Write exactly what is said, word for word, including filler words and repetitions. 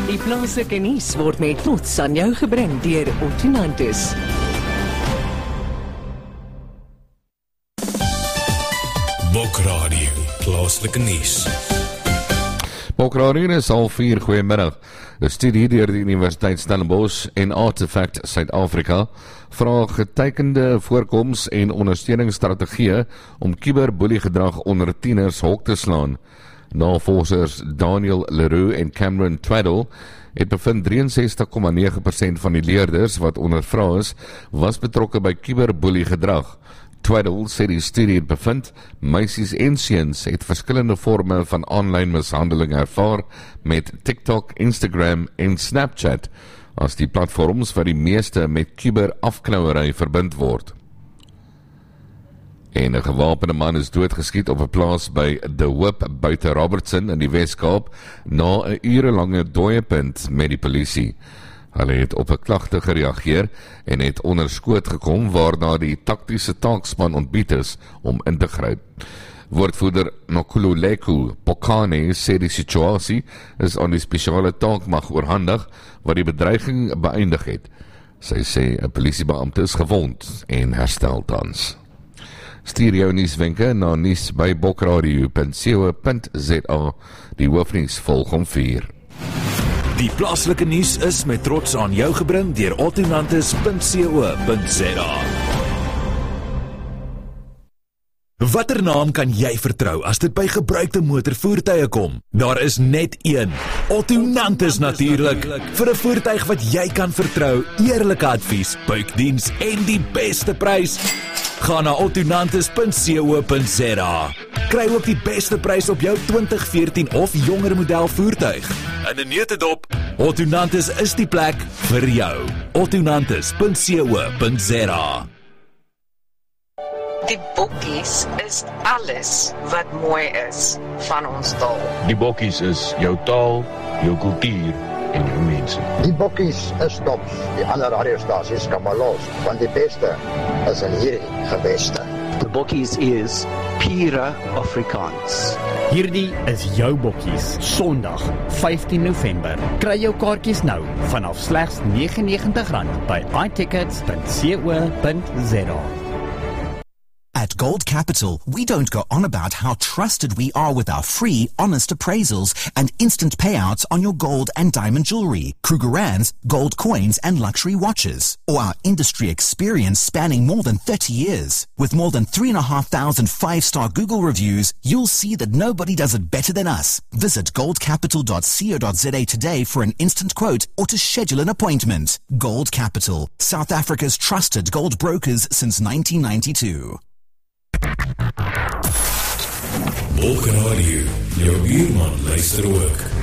Die plaaslike nuus word met trots aan jou gebring deur Ottonantis. Bokradio, plaaslike nuus. Bokradio is al vier goeiemiddag. 'n Studie deur die Universiteit Stellenbosch en Artefact Suid-Afrika vra getekende voorkoms- en ondersteuningsstrategieë om kuberboeliegedrag onder tieners hok te slaan. Navorsers Daniel Leroux en Cameron Twaddle het bevind drieënsestig komma nege persent van die leerders wat ondervra is, was betrokke by kuberboeliegedrag. Twaddle sê die studie het bevind, meisies en seuns het verskillende vorme van aanlyn mishandeling ervaar met TikTok, Instagram en Snapchat as die platforms wat die meeste met kuberafknouery verbind word. En 'n gewapende man is doodgeskiet op 'n plaas by De Hoop buite Robertson in die Wes-Kaap na 'n urelange dooiepunt met die polisie. Hulle het op 'n klagte gereageer en het onder skoot gekom waarna die taktiese taakspan ontbied is om in te gryp. Woordvoerder Nkululeko Pokane sê die situasie is aan die spesiale taakmag oorhandig wat die bedreiging beëindig het. Sy sê 'n polisiebeampte is gewond en herstel tans. Stuur jou nuuswenke na nuus by bokradio punt co punt za. Die hoofnuus volg om vier. Die plaaslike nuus is met trots aan jou gebring deur ottonantis punt co punt za. Watter naam kan jy vertrou as dit by gebruikte motorvoertuie kom? Daar is net een. Ottonantis natuurlik. Vir 'n voertuig wat jy kan vertrou, eerlike advies, buikdiens en die beste prys. Ga na ottonantis punt co punt za. Kry ook die beste prys op jou twintig veertien of jonger model voertuig. In 'n neutedop, Ottonantis is die plek vir jou. ottonantis punt co punt za. Die bokkies is alles wat mooi is van ons taal. Die bokkies is jou taal, jou kultuur en jou mense. Die bokkies is tops, die ander radiostasies kan maar los, want die beste is in hierdie geweste. The Bokkies is pure Afrikaans. Hierdie is jou Bokkies, Sondag, vyftien November. Kry jou kaartjies nou vanaf slegs negenennegentig rand by i tickets punt co punt za. At Gold Capital, we don't go on about how trusted we are with our free, honest appraisals and instant payouts on your gold and diamond jewelry, Krugerrands, gold coins and luxury watches, or our industry experience spanning more than thirty years. With more than three and a half thousand five-star Google reviews, you'll see that nobody does it better than us. Visit gold capital dot co dot za today for an instant quote or to schedule an appointment. Gold Capital, South Africa's trusted gold brokers since nineteen ninety-two. Bokradio, jou buurman luister ook.